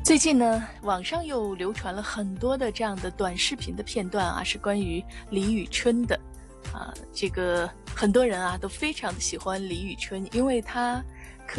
最近呢，网上又流传了很多的这样的短视频的片段啊，是关于李宇春的。这个很多人啊都非常的喜欢李宇春，因为她